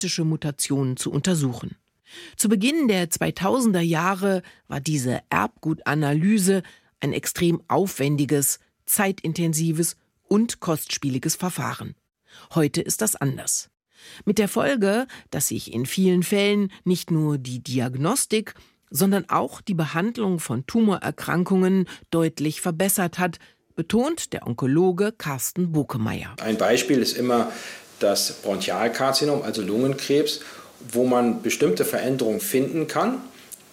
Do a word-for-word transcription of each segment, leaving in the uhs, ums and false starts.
genetische Mutationen zu untersuchen. Zu Beginn der zweitausender Jahre war diese Erbgutanalyse ein extrem aufwendiges, zeitintensives und kostspieliges Verfahren. Heute ist das anders. Mit der Folge, dass sich in vielen Fällen nicht nur die Diagnostik, sondern auch die Behandlung von Tumorerkrankungen deutlich verbessert hat, betont der Onkologe Carsten Bokemeyer. Ein Beispiel ist immer das Bronchialkarzinom, also Lungenkrebs, wo man bestimmte Veränderungen finden kann,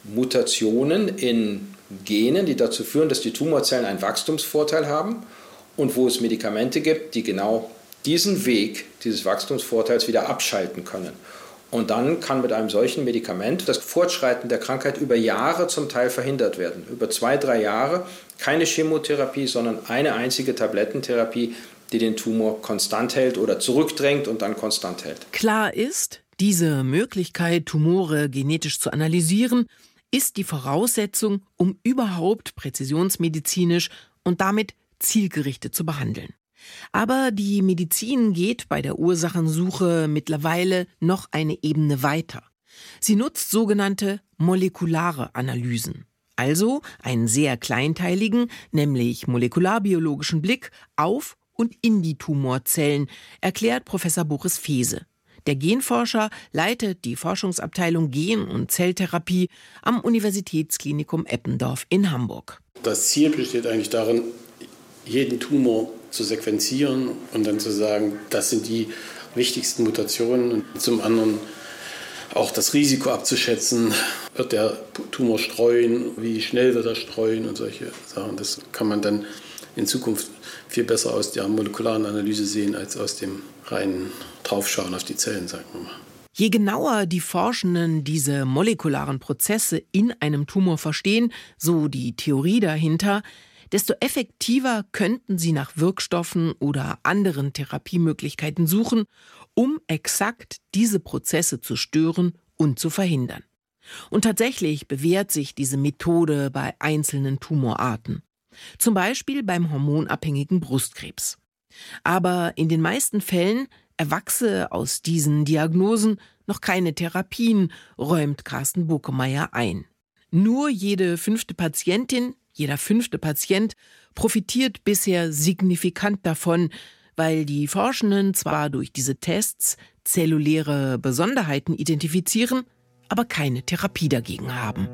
Mutationen in Genen, die dazu führen, dass die Tumorzellen einen Wachstumsvorteil haben und wo es Medikamente gibt, die genau diesen Weg dieses Wachstumsvorteils wieder abschalten können. Und dann kann mit einem solchen Medikament das Fortschreiten der Krankheit über Jahre zum Teil verhindert werden. Über zwei, drei Jahre keine Chemotherapie, sondern eine einzige Tablettentherapie, die den Tumor konstant hält oder zurückdrängt und dann konstant hält. Klar ist, diese Möglichkeit, Tumore genetisch zu analysieren, ist die Voraussetzung, um überhaupt präzisionsmedizinisch und damit zielgerichtet zu behandeln. Aber die Medizin geht bei der Ursachensuche mittlerweile noch eine Ebene weiter. Sie nutzt sogenannte molekulare Analysen, also einen sehr kleinteiligen, nämlich molekularbiologischen Blick auf und in die Tumorzellen, erklärt Professor Boris Fehse. Der Genforscher leitet die Forschungsabteilung Gen- und Zelltherapie am Universitätsklinikum Eppendorf in Hamburg. Das Ziel besteht eigentlich darin, jeden Tumor zu sequenzieren und dann zu sagen, das sind die wichtigsten Mutationen und zum anderen auch das Risiko abzuschätzen, wird der Tumor streuen, wie schnell wird er streuen und solche Sachen. Das kann man dann in Zukunft viel besser aus der molekularen Analyse sehen als aus dem reinen Draufschauen auf die Zellen, sagen wir mal. Je genauer die Forschenden diese molekularen Prozesse in einem Tumor verstehen, so die Theorie dahinter, desto effektiver könnten sie nach Wirkstoffen oder anderen Therapiemöglichkeiten suchen, um exakt diese Prozesse zu stören und zu verhindern. Und tatsächlich bewährt sich diese Methode bei einzelnen Tumorarten. Zum Beispiel beim hormonabhängigen Brustkrebs. Aber in den meisten Fällen erwachse aus diesen Diagnosen noch keine Therapien, räumt Carsten Bokemeyer ein. Nur jede fünfte Patientin, jeder fünfte Patient profitiert bisher signifikant davon, weil die Forschenden zwar durch diese Tests zelluläre Besonderheiten identifizieren, aber keine Therapie dagegen haben.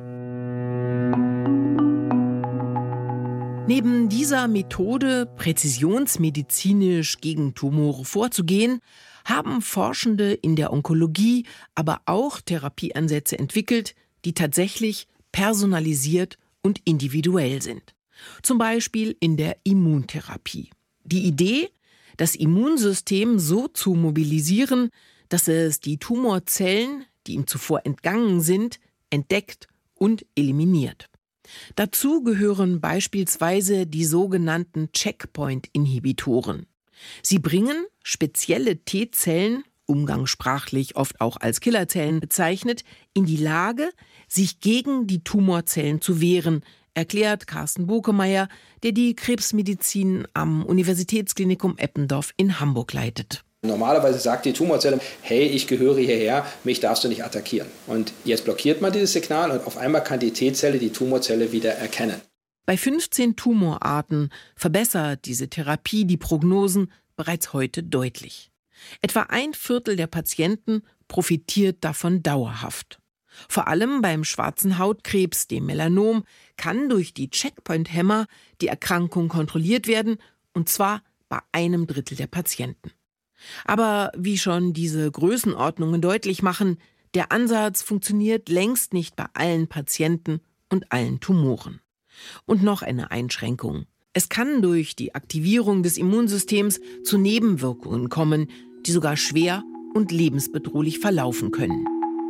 Neben dieser Methode, präzisionsmedizinisch gegen Tumore vorzugehen, haben Forschende in der Onkologie aber auch Therapieansätze entwickelt, die tatsächlich personalisiert und individuell sind. Zum Beispiel in der Immuntherapie. Die Idee, das Immunsystem so zu mobilisieren, dass es die Tumorzellen, die ihm zuvor entgangen sind, entdeckt und eliminiert. Dazu gehören beispielsweise die sogenannten Checkpoint-Inhibitoren. Sie bringen spezielle T-Zellen, umgangssprachlich oft auch als Killerzellen bezeichnet, in die Lage, sich gegen die Tumorzellen zu wehren, erklärt Carsten Bokemeyer, der die Krebsmedizin am Universitätsklinikum Eppendorf in Hamburg leitet. Normalerweise sagt die Tumorzelle, hey, ich gehöre hierher, mich darfst du nicht attackieren. Und jetzt blockiert man dieses Signal und auf einmal kann die T-Zelle die Tumorzelle wieder erkennen. Bei fünfzehn Tumorarten verbessert diese Therapie die Prognosen bereits heute deutlich. Etwa ein Viertel der Patienten profitiert davon dauerhaft. Vor allem beim schwarzen Hautkrebs, dem Melanom, kann durch die Checkpoint-Hämmer die Erkrankung kontrolliert werden, und zwar bei einem Drittel der Patienten. Aber wie schon diese Größenordnungen deutlich machen, der Ansatz funktioniert längst nicht bei allen Patienten und allen Tumoren. Und noch eine Einschränkung. Es kann durch die Aktivierung des Immunsystems zu Nebenwirkungen kommen, die sogar schwer und lebensbedrohlich verlaufen können.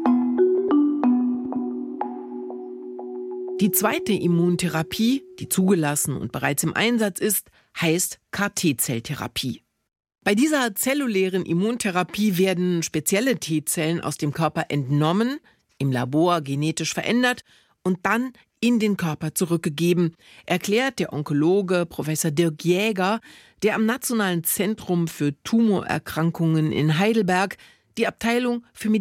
Die zweite Immuntherapie, die zugelassen und bereits im Einsatz ist, heißt C A R T-Zelltherapie. Bei dieser zellulären Immuntherapie werden spezielle T-Zellen aus dem Körper entnommen, im Labor genetisch verändert und dann in den Körper zurückgegeben, erklärt der Onkologe Professor Dirk Jäger, der am Nationalen Zentrum für Tumorerkrankungen in Heidelberg die Abteilung für